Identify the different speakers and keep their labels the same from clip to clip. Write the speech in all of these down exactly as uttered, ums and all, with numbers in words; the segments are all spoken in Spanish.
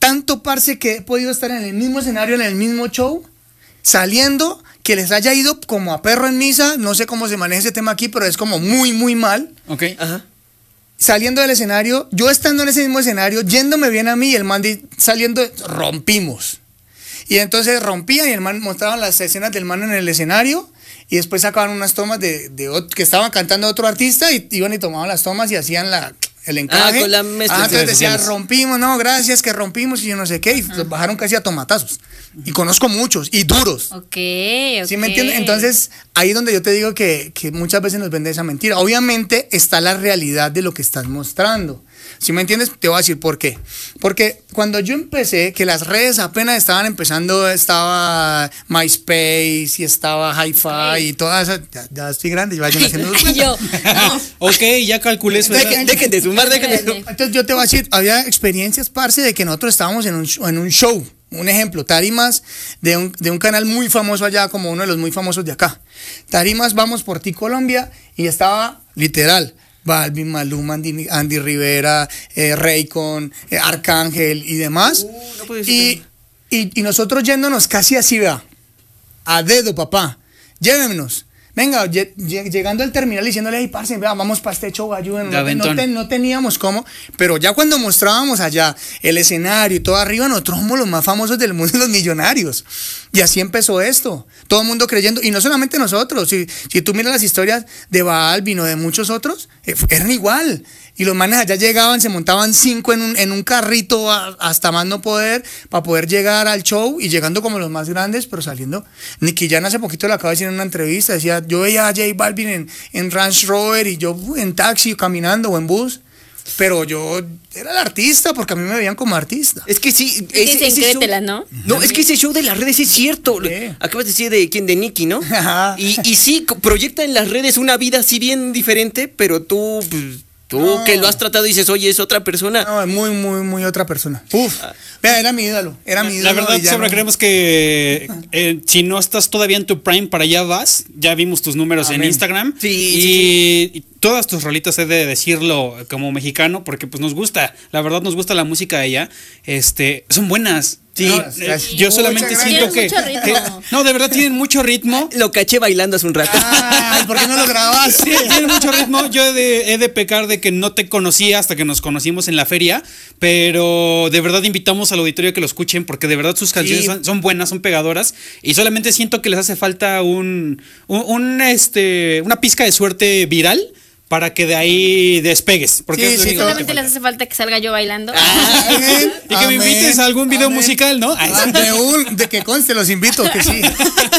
Speaker 1: tanto, parce, que he podido estar en el mismo escenario, en el mismo show, saliendo, que les haya ido como a perro en misa, no sé cómo se maneja ese tema aquí, pero es como muy, muy mal.
Speaker 2: Ok.
Speaker 3: Ajá.
Speaker 1: Saliendo del escenario, yo estando en ese mismo escenario, yéndome bien a mí, y el man di- saliendo, rompimos. Y entonces rompía y el man mostraban las escenas del man en el escenario y después sacaban unas tomas de, de ot- que estaban cantando otro artista y iban y tomaban las tomas y hacían la, el encaje.
Speaker 3: Ah, con la mezcla.
Speaker 1: Ah, entonces decían,
Speaker 2: Especiales.
Speaker 1: rompimos, no, gracias, que rompimos y yo no sé qué. Y los bajaron casi a tomatazos. Y conozco muchos y duros.
Speaker 4: Ok, ok.
Speaker 1: ¿Sí me entiendes? Entonces, ahí donde yo te digo que, que muchas veces nos vende esa mentira. Obviamente está la realidad de lo que estás mostrando. ¿Sí me entiendes? Te voy a decir por qué. Porque cuando yo empecé, que las redes apenas estaban empezando, estaba MySpace y estaba Hi-Fi y todas esas. Ya, ya estoy grande, vayan haciendo
Speaker 4: Y yo, no.
Speaker 2: Ok, ya calculé su edad.
Speaker 3: Dejen, dejen de sumar, dejen de sumar.
Speaker 1: Entonces yo te voy a decir, había experiencias, parce, de que nosotros estábamos en un, sh- en un show. Un ejemplo, tarimas de un, de un canal muy famoso allá, como uno de los muy famosos de acá. Tarimas Vamos por Ti Colombia y estaba literal Balvin, Maluma, Andy, Andy Rivera, eh, Raycon, eh, Arcángel y demás.
Speaker 3: Uh, no puede ser.
Speaker 1: y, y, y nosotros yéndonos casi así, vea, a dedo, papá, llévenos. Venga, lle- lle- llegando al terminal diciéndole, ay, parce, vea, vamos para este show, ayúdenos.
Speaker 2: De
Speaker 1: No, te- no,
Speaker 2: aventón.
Speaker 1: te- no teníamos cómo, pero ya cuando mostrábamos allá el escenario y todo arriba, nosotros somos los más famosos del mundo, los millonarios. Y así empezó esto. Todo el mundo creyendo, y no solamente nosotros, si, si tú miras las historias de Balvin o de muchos otros, eh, fu- eran igual. Y los manes allá llegaban, se montaban cinco en un, en un carrito a- hasta más no poder, para poder llegar al show y llegando como los más grandes, pero saliendo. Nicky Jan hace poquito le acaba de decir en una entrevista, decía, yo veía a J Balvin en, en Range Rover y yo uh, en taxi, caminando o en bus, pero yo era el artista porque a mí me veían como artista.
Speaker 3: Es que sí,
Speaker 4: Dicen,
Speaker 3: ese show-
Speaker 4: créetela, ¿no?
Speaker 3: No, es que ese show de las redes es cierto.
Speaker 1: Sí.
Speaker 3: Acabas de decir de quién, de Nicky, ¿no?
Speaker 1: Ajá.
Speaker 3: Y, y sí, co- proyecta en las redes una vida así bien diferente, pero tú, pues, tú
Speaker 1: No.
Speaker 3: que lo has tratado dices, oye, es otra persona.
Speaker 1: No, es muy, muy, muy otra persona. Uf, vea, era mi ídolo, era mi ídolo.
Speaker 2: La verdad,
Speaker 1: y ya
Speaker 2: siempre
Speaker 1: no-
Speaker 2: creemos que eh, si no estás todavía en tu prime, para allá vas. Ya vimos tus números en
Speaker 1: Amén.
Speaker 2: Instagram.
Speaker 3: Sí,
Speaker 2: y,
Speaker 3: sí,
Speaker 2: y todas tus rolitas, he de decirlo como mexicano, porque pues nos gusta, la verdad nos gusta la música de allá. Este, son buenas.
Speaker 1: Sí,
Speaker 2: No,
Speaker 1: gracias.
Speaker 2: eh, yo solamente
Speaker 1: Muchas
Speaker 2: siento que,
Speaker 4: gracias. Tienen mucho ritmo.
Speaker 2: que- no, de verdad tienen mucho ritmo.
Speaker 3: Lo caché bailando hace un rato.
Speaker 1: Ay, ¿por qué no lo grabaste?
Speaker 2: Sí, tiene mucho ritmo. Yo he de, he de pecar de que no te conocía hasta que nos conocimos en la feria, pero de verdad invitamos al auditorio a que lo escuchen porque de verdad sus canciones
Speaker 1: Sí.
Speaker 2: son, son buenas, son pegadoras y solamente siento que les hace falta un, un, un, este, una pizca de suerte viral para que de ahí despegues. Porque
Speaker 1: Sí,
Speaker 2: es lo
Speaker 1: sí,
Speaker 2: único que
Speaker 4: Solamente
Speaker 2: te
Speaker 4: les
Speaker 2: falta.
Speaker 4: hace falta que salga yo bailando.
Speaker 1: Amén,
Speaker 2: Y que me
Speaker 1: amén,
Speaker 2: invites a algún video
Speaker 1: amén.
Speaker 2: musical, ¿no?
Speaker 1: Ah, de, un- de que conste, los invito, que sí.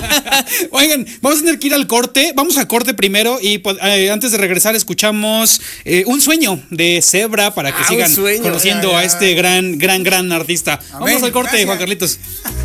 Speaker 2: Oigan, vamos a tener que ir al corte. Vamos al corte primero y pues, eh, antes de regresar escuchamos eh, Un Sueño de Zebra para que
Speaker 3: Ah, Un
Speaker 2: sigan
Speaker 3: Sueño.
Speaker 2: conociendo
Speaker 1: Ay,
Speaker 2: a
Speaker 1: ay,
Speaker 2: este gran, gran, gran artista.
Speaker 1: Amén.
Speaker 2: Vamos al corte,
Speaker 1: Gracias.
Speaker 2: Juan Carlitos.